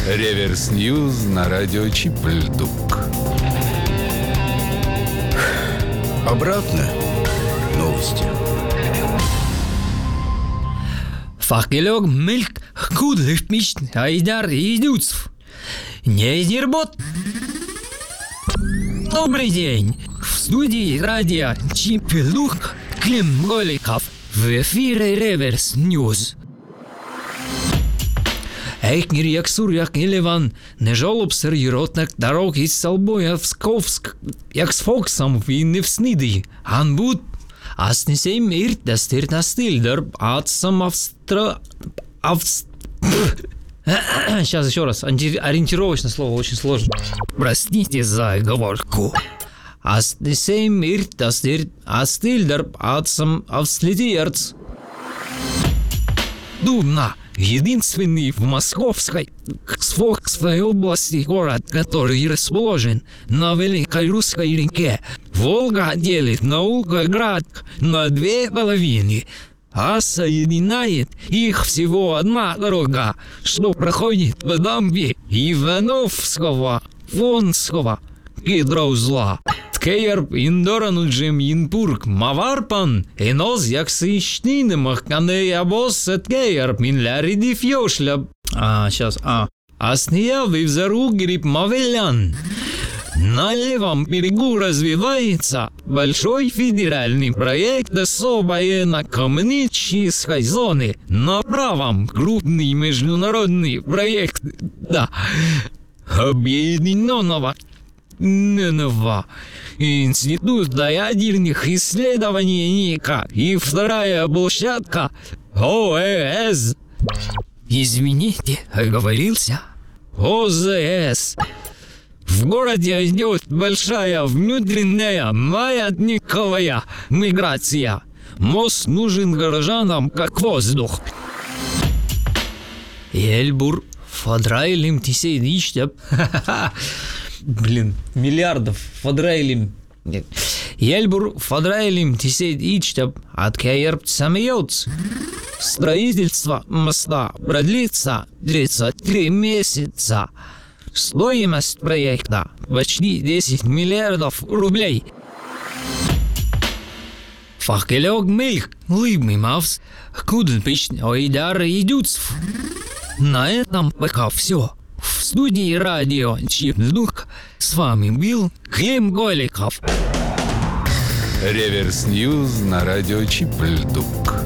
Реверс Ньюз на радио Чип-Льдук. Обратно новости. Факелок мельк кудлых мечт айдар идюцев. Не зербот. Добрый день. В студии радио Чип-Льдук Клим Голиков. В эфире Реверс Ньюз. Ейкнер як суряк Елеван не жолобсер єротнак дорог із Салбоя в Сковск, як з Фоксом він не всниди. Анбуд, ас не сейм ирт, да стирт на стильдер, атсам Сейчас еще раз, ориентировочное слово, очень сложно. Простите за оговорку. Ас не сейм ирт, да стирт, астильдер, атсам авслитиерц. Дубна. Единственный в Московской области город, который расположен на Великой Русской реке. Волга делит Наукоград на две половины, а соединяет их всего одна дорога, что проходит по дамбе Ивановского, Вонского гидроузла. Ткеерб индораnuджем Инпург Маварпан, эноз яксыштинемах канеябос ткеерб минляриди фьошля. Асниявы взору гриб Мавелян. На левом берегу развивается большой федеральный проект особой экономической зоны. На правом крупный международный проект объединенного Института ядерных исследований НИКа и вторая площадка ОЭС. Извините, оговорился. ОЗС. В городе идет большая внутренняя маятниковая миграция. Мост нужен горожанам как воздух. Эльбур фадрайлим тисейдичтеп. Миллиардов фадрайлим. Елбур фадрайлим тисейдичтеп. Откеерб самьёц. Строительство моста продлится 33 месяца. Стоимость проекта почти 10 миллиардов рублей. Факелок мельк лыбный мавс. Кудлпичный ойдар идюцев. На этом пока все. В студии радио Чип-Льдук с вами был Клим Голиков. Реверс Ньюз на радио Чип-Льдук.